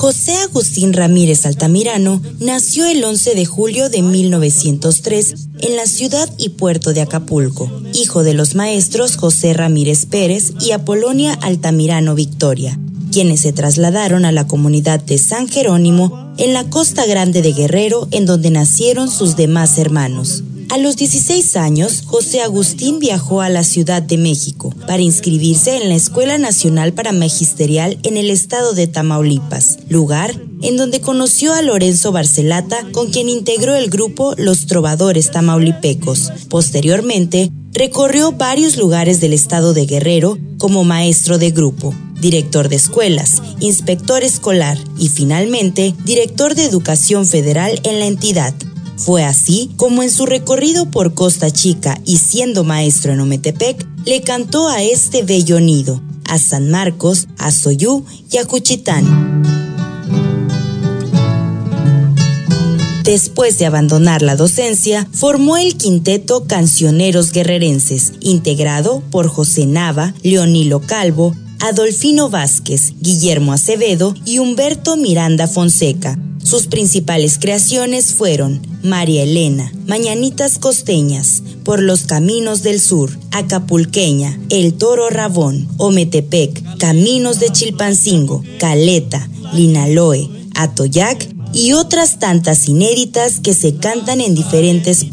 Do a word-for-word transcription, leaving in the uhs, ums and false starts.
José Agustín Ramírez Altamirano nació el once de julio de mil novecientos tres en la ciudad y puerto de Acapulco, hijo de los maestros José Ramírez Pérez y Apolonia Altamirano Victoria, quienes se trasladaron a la comunidad de San Jerónimo en la Costa Grande de Guerrero, en donde nacieron sus demás hermanos. A los dieciséis años, José Agustín viajó a la Ciudad de México para inscribirse en la Escuela Nacional para Magisterial en el estado de Tamaulipas, lugar en donde conoció a Lorenzo Barcelata, con quien integró el grupo Los Trovadores Tamaulipecos. Posteriormente, recorrió varios lugares del estado de Guerrero como maestro de grupo, director de escuelas, inspector escolar y finalmente director de educación federal en la entidad. Fue así como en su recorrido por Costa Chica y siendo maestro en Ometepec, le cantó a este bello nido, a San Marcos, a Soyú y a Juchitán. Después de abandonar la docencia, formó el quinteto Cancioneros Guerrerenses, integrado por José Nava, Leonilo Calvo, Adolfino Vázquez, Guillermo Acevedo y Humberto Miranda Fonseca. Sus principales creaciones fueron María Elena, Mañanitas Costeñas, Por los Caminos del Sur, Acapulqueña, El Toro Rabón, Ometepec, Caminos de Chilpancingo, Caleta, Linaloe, Atoyac y otras tantas inéditas que se cantan en diferentes